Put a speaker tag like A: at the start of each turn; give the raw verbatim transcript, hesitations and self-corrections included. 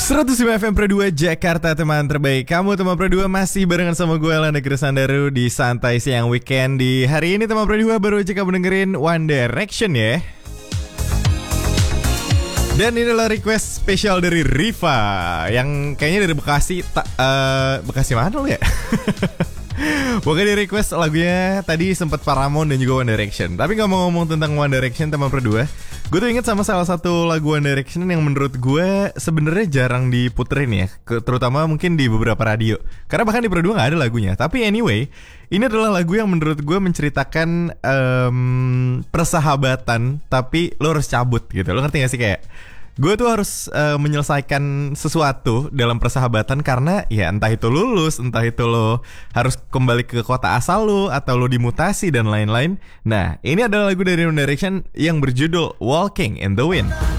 A: seratus lima F M Pro dua Jakarta, teman terbaik. Kamu teman Pro dua masih barengan sama gue Lana Grisandaru di Santai Siang Weekend. Di hari ini teman Pro dua baru aja kamu dengerin One Direction ya. Dan ini adalah request spesial dari Riva yang kayaknya dari Bekasi. Ta- uh, Bekasi mana lu ya? Pokoknya di request lagunya tadi sempat Paramount dan juga One Direction. Tapi gak mau ngomong tentang One Direction teman Pro dua, gue tuh inget sama salah satu lagu One Direction yang menurut gue sebenarnya jarang diputerin ya, ke, terutama mungkin di beberapa radio. Karena bahkan di Pro dua gak ada lagunya. Tapi anyway, ini adalah lagu yang menurut gue menceritakan um, persahabatan, tapi lo harus cabut gitu. Lo ngerti gak sih, kayak gue tuh harus uh, menyelesaikan sesuatu dalam persahabatan karena ya entah itu lulus, entah itu lo harus kembali ke kota asal lo, atau lo dimutasi dan lain-lain. Nah, ini adalah lagu dari One Direction yang berjudul Walking in the Wind.